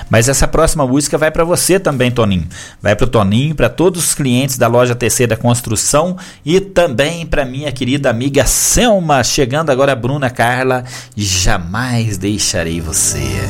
Mas essa próxima música vai para você também, Toninho. Vai para o Toninho, para todos os clientes da loja TC da Construção e também para minha querida amiga Selma. Chegando agora a Bruna Carla, Jamais Deixarei Você.